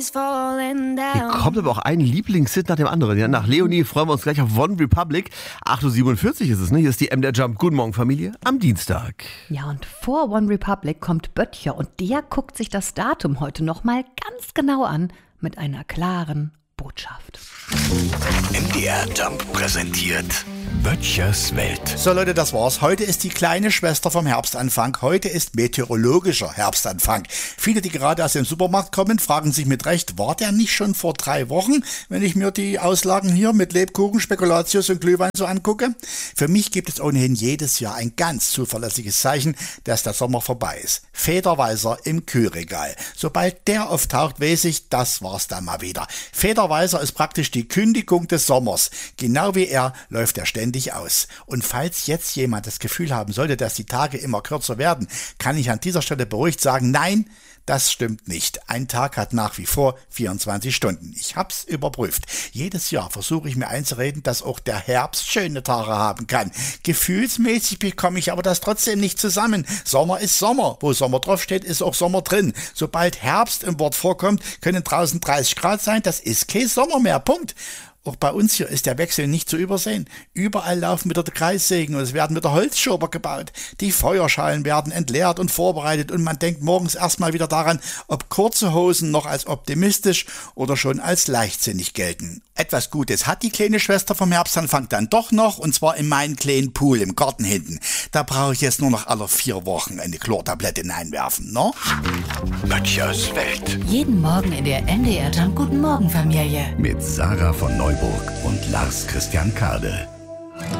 Hier kommt aber auch ein Lieblingshit nach dem anderen. Ja, nach Leonie freuen wir uns gleich auf One Republic. 8:47 Uhr ist es, ne? Hier ist die MDR Jump. Guten Morgen, Familie, am Dienstag. Ja, und vor One Republic kommt Böttcher und der guckt sich das Datum heute nochmal ganz genau an mit einer klaren Botschaft. MDR Jump präsentiert Böttchers Welt. So Leute, das war's. Heute ist die kleine Schwester vom Herbstanfang. Heute ist meteorologischer Herbstanfang. Viele, die gerade aus dem Supermarkt kommen, fragen sich mit Recht, war der nicht schon vor 3 Wochen, wenn ich mir die Auslagen hier mit Lebkuchen, Spekulatius und Glühwein so angucke? Für mich gibt es ohnehin jedes Jahr ein ganz zuverlässiges Zeichen, dass der Sommer vorbei ist. Federweißer im Kühlregal. Sobald der auftaucht, weiß ich, das war's dann mal wieder. Federweißer ist praktisch die Kündigung des Sommers. Genau wie er läuft er ständig aus. Und falls jetzt jemand das Gefühl haben sollte, dass die Tage immer kürzer werden, kann ich an dieser Stelle beruhigt sagen, nein, das stimmt nicht. Ein Tag hat nach wie vor 24 Stunden. Ich hab's überprüft. Jedes Jahr versuche ich mir einzureden, dass auch der Herbst schöne Tage haben kann. Gefühlsmäßig bekomme ich aber das trotzdem nicht zusammen. Sommer ist Sommer. Wo Sommer draufsteht, ist auch Sommer drin. Sobald Herbst im Wort vorkommt, können draußen 30 Grad sein. Das ist kein Sommer mehr. Punkt. Auch bei uns hier ist der Wechsel nicht zu übersehen. Überall laufen wieder die Kreissägen und es werden wieder Holzschober gebaut. Die Feuerschalen werden entleert und vorbereitet und man denkt morgens erstmal wieder daran, ob kurze Hosen noch als optimistisch oder schon als leichtsinnig gelten. Etwas Gutes hat die kleine Schwester vom Herbstanfang dann doch noch, und zwar in meinen kleinen Pool im Garten hinten. Da brauche ich jetzt nur noch alle 4 Wochen eine Chlortablette hineinwerfen, ne? Böttchers Welt. Jeden Morgen in der MDR Jump Guten Morgen Familie. Mit Sarah von Neuburg und Lars Christian Kade.